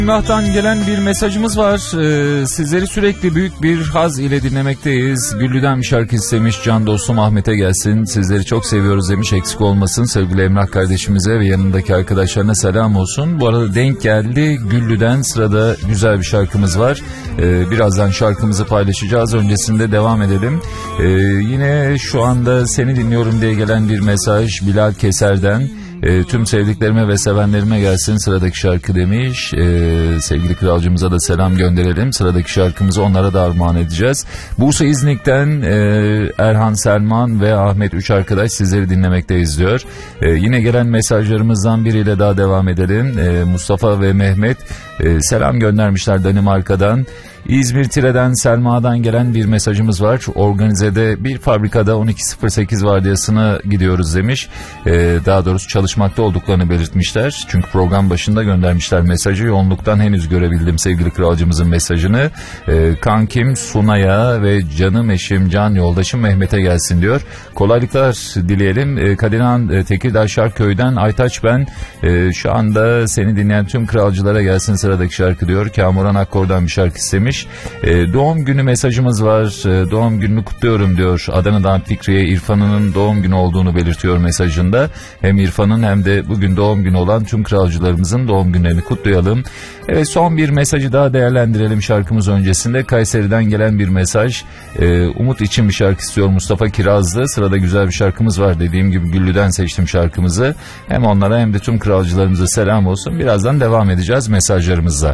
Emrah'tan gelen bir mesajımız var. Sizleri sürekli büyük bir haz ile dinlemekteyiz. Güllü'den bir şarkı istemiş. Can dostum Ahmet'e gelsin. Sizleri çok seviyoruz demiş. Eksik olmasın. Sevgili Emrah kardeşimize ve yanındaki arkadaşlarına selam olsun. Bu arada denk geldi. Güllü'den sırada güzel bir şarkımız var. Birazdan şarkımızı paylaşacağız. Öncesinde devam edelim. Yine şu anda seni dinliyorum diye gelen bir mesaj Bilal Keser'den. Tüm sevdiklerime ve sevenlerime gelsin sıradaki şarkı demiş. Sevgili kralcımıza da selam gönderelim. Sıradaki şarkımızı onlara da armağan edeceğiz. Bursa İznik'ten Erhan Selman ve Ahmet 3 arkadaş sizleri dinlemekteyiz diyor. Yine gelen mesajlarımızdan biriyle daha devam edelim. Mustafa ve Mehmet selam göndermişler Danimarka'dan. İzmir Tire'den Selma'dan gelen bir mesajımız var. Organize'de bir fabrikada 12.08 vardiyasına gidiyoruz demiş. Daha doğrusu çalışmakta olduklarını belirtmişler. Çünkü program başında göndermişler mesajı. Yoğunluktan henüz görebildim sevgili kralcımızın mesajını. Kankim Sunay'a ve canım eşim, can yoldaşım Mehmet'e gelsin diyor. Kolaylıklar dileyelim. Kadirhan Tekirdağ Şarköy'den Aytaç ben. Şu anda seni dinleyen tüm kralcılara gelsin sıradaki şarkı diyor. Kamuran Akkor'dan bir şarkı istemiş. Doğum günü mesajımız var. Doğum gününü kutluyorum diyor. Adana'dan Fikriye, İrfan'ın doğum günü olduğunu belirtiyor mesajında. Hem İrfan'ın hem de bugün doğum günü olan tüm kralcılarımızın doğum günlerini kutlayalım. Evet, son bir mesajı daha değerlendirelim şarkımız öncesinde. Kayseri'den gelen bir mesaj. Umut için bir şarkı istiyor Mustafa Kirazlı. Sırada güzel bir şarkımız var. Dediğim gibi Güllü'den seçtim şarkımızı. Hem onlara hem de tüm kralcılarımıza selam olsun. Birazdan devam edeceğiz mesajlarımızla.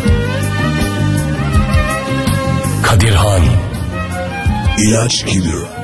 Kadirhan İlaç gibi.